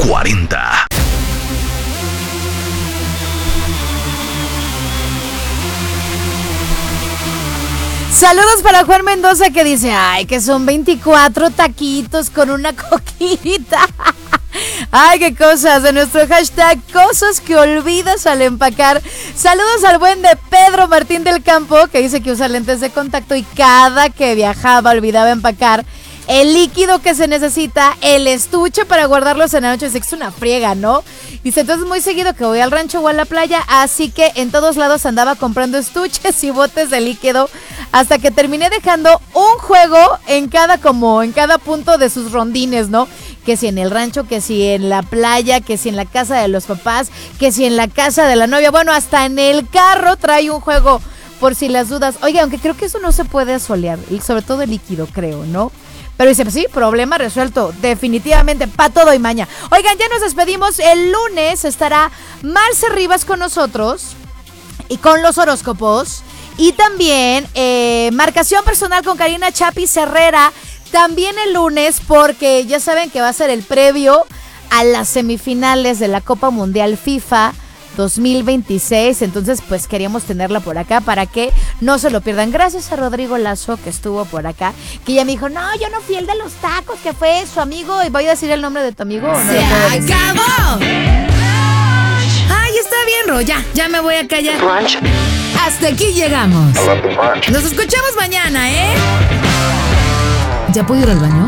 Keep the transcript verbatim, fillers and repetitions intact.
cuarenta. Saludos para Juan Mendoza que dice, ay, que son veinticuatro taquitos con una coquita. Ay, qué cosas, de nuestro hashtag cosas que olvidas al empacar. Saludos al buen de Pedro Martín del Campo, que dice que usa lentes de contacto y cada que viajaba olvidaba empacar el líquido que se necesita, el estuche para guardarlos en la noche. Dice que es una friega, ¿no? Dice, entonces muy seguido que voy al rancho o a la playa, así que en todos lados andaba comprando estuches y botes de líquido hasta que terminé dejando un juego en cada, como en cada punto de sus rondines, ¿no? Que si en el rancho, que si en la playa, que si en la casa de los papás, que si en la casa de la novia. Bueno, hasta en el carro trae un juego por si las dudas. Oye, aunque creo que eso no se puede asolear, sobre todo el líquido, creo, ¿no? Pero dice, sí, problema resuelto, definitivamente, pa' todo y maña. Oigan, ya nos despedimos. El lunes estará Marce Rivas con nosotros y con los horóscopos. Y también eh, marcación personal con Karina Chapis Herrera. También el lunes, porque ya saben que va a ser el previo a las semifinales de la Copa Mundial FIFA dos mil veintiséis, entonces pues queríamos tenerla por acá para que no se lo pierdan. Gracias a Rodrigo Lazo que estuvo por acá, que ella me dijo, no, yo no fui el de los tacos, que fue su amigo, y voy a decir el nombre de tu amigo. ¿O no? ¡Se acabó! Ay, está bien, Ro, ya, ya me voy a callar. Brunch. Hasta aquí llegamos. Nos escuchamos mañana, ¿eh? ¿Ya puedo ir al baño?